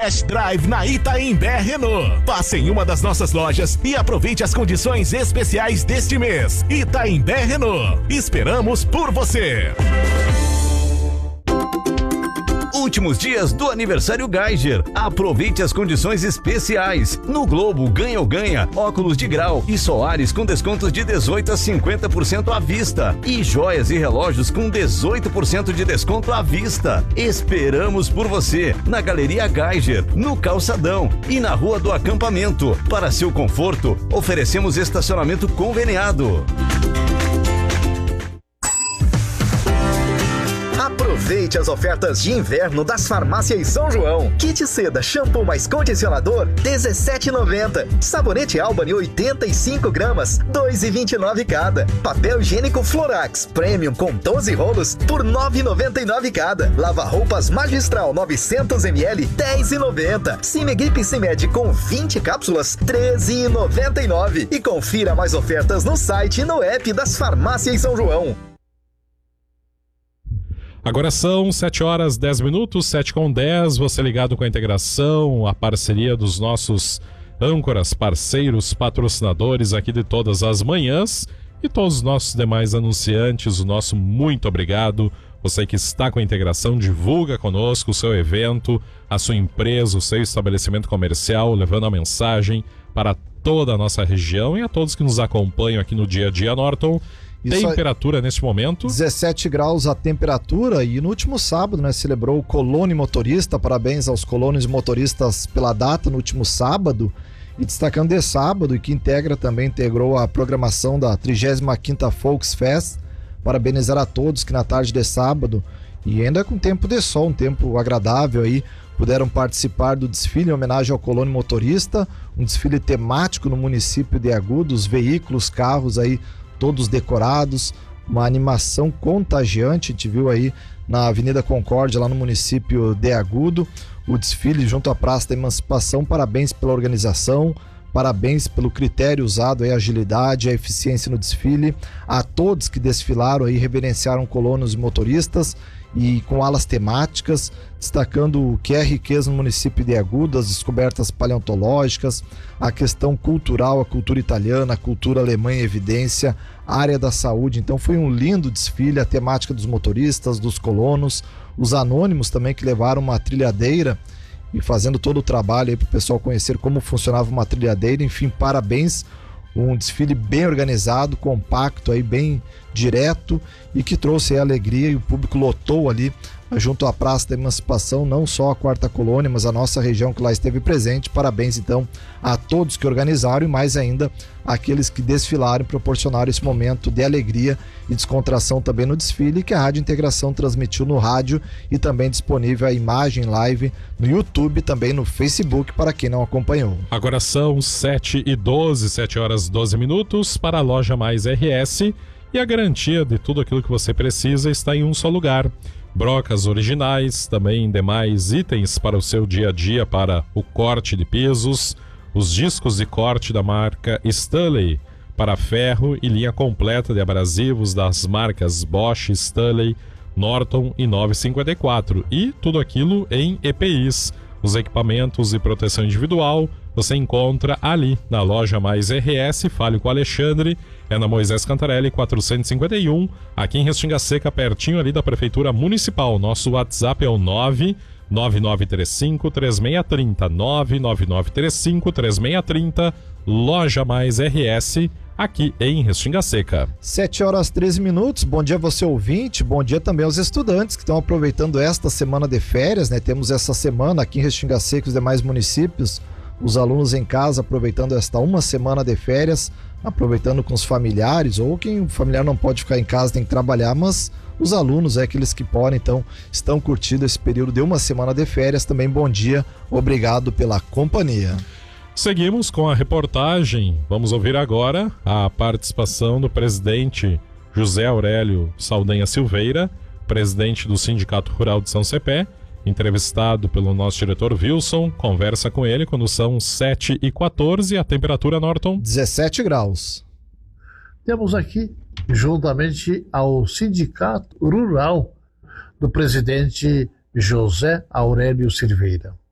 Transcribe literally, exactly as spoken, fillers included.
Test Drive na Itaimbé Renault. Passe em uma das nossas lojas e aproveite as condições especiais deste mês. Itaimbé Renault. Esperamos por você. Últimos dias do aniversário Geiger. Aproveite as condições especiais. No Globo, ganha ou ganha, óculos de grau e Soares com descontos de dezoito a cinquenta por cento à vista. E joias e relógios com dezoito por cento de desconto à vista. Esperamos por você na Galeria Geiger, no Calçadão e na Rua do Acampamento. Para seu conforto, oferecemos estacionamento conveniado. Aproveite as ofertas de inverno das Farmácias São João. Kit seda shampoo mais condicionador dezessete reais e noventa centavos. Sabonete Albany oitenta e cinco gramas, dois reais e vinte e nove centavos cada. Papel higiênico Florax Premium com doze rolos por nove reais e noventa e nove centavos cada. Lava roupas Magistral novecentos mililitros, dez reais e noventa centavos. Cimegrip Cimed com vinte cápsulas, treze reais e noventa e nove centavos. E confira mais ofertas no site e no app das Farmácias São João. Agora são sete horas dez minutos, sete com dez, você ligado com a integração, a parceria dos nossos âncoras, parceiros, patrocinadores aqui de todas as manhãs e todos os nossos demais anunciantes, o nosso muito obrigado. Você que está com a integração, divulga conosco o seu evento, a sua empresa, o seu estabelecimento comercial, levando a mensagem para toda a nossa região e a todos que nos acompanham aqui no Dia a Dia Norton. Isso, temperatura neste momento? dezessete graus a temperatura e no último sábado, né, celebrou o Colônia Motorista, parabéns aos colônios motoristas pela data no último sábado e destacando de sábado e que integra também, integrou a programação da trigésima quinta Volksfest, parabenizar a todos que na tarde de sábado e ainda com tempo de sol, um tempo agradável aí, puderam participar do desfile em homenagem ao Colônia Motorista, um desfile temático no município de Agudos, veículos, carros aí todos decorados, uma animação contagiante, a gente viu aí na Avenida Concórdia, lá no município de Agudo, o desfile junto à Praça da Emancipação. Parabéns pela organização, parabéns pelo critério usado, aí, a agilidade, a eficiência no desfile, a todos que desfilaram aí, reverenciaram colonos e motoristas e com alas temáticas, destacando o que é riqueza no município de Agudo, as descobertas paleontológicas, a questão cultural, a cultura italiana, a cultura alemã em evidência, a área da saúde. Então foi um lindo desfile, a temática dos motoristas, dos colonos, os anônimos também que levaram uma trilhadeira e fazendo todo o trabalho aí para o pessoal conhecer como funcionava uma trilhadeira. Enfim, parabéns, um desfile bem organizado, compacto, aí, bem direto e que trouxe aí alegria e o público lotou ali junto à Praça da Emancipação, não só a Quarta Colônia, mas a nossa região que lá esteve presente. Parabéns então a todos que organizaram e mais ainda aqueles que desfilaram e proporcionaram esse momento de alegria e descontração também no desfile, que a Rádio Integração transmitiu no rádio e também disponível a imagem live no YouTube, também no Facebook para quem não acompanhou. Agora são sete e doze, sete horas e doze minutos para a Loja Mais R S e a garantia de tudo aquilo que você precisa está em um só lugar. Brocas originais, também demais itens para o seu dia a dia, para o corte de pisos, os discos de corte da marca Stanley, para ferro e linha completa de abrasivos das marcas Bosch, Stanley, Norton e novecentos e cinquenta e quatro e tudo aquilo em E P Is. Os equipamentos de proteção individual você encontra ali na Loja Mais R S. Fale com o Alexandre, é na Moisés Cantarelli quatrocentos e cinquenta e um, aqui em Restinga Seca, pertinho ali da Prefeitura Municipal. Nosso WhatsApp é o nove nove nove três cinco três seis três zero, nove nove nove três cinco três seis três zero, Loja Mais R S, aqui em Restinga Seca. sete horas e treze minutos, bom dia você ouvinte, bom dia também aos estudantes que estão aproveitando esta semana de férias, né? Temos essa semana aqui em Restinga Seca e os demais municípios, os alunos em casa aproveitando esta uma semana de férias, aproveitando com os familiares, ou quem o familiar não pode ficar em casa, tem que trabalhar, mas os alunos, é aqueles que podem, então, estão curtindo esse período de uma semana de férias. Também bom dia, obrigado pela companhia. Seguimos com a reportagem. Vamos ouvir agora a participação do presidente José Aurélio Saldanha Silveira, presidente do Sindicato Rural de São Cepé, entrevistado pelo nosso diretor Wilson. Conversa com ele quando são sete e quatorze, a temperatura, Norton? dezessete graus. Temos aqui, juntamente ao Sindicato Rural do presidente José Aurélio Silveira.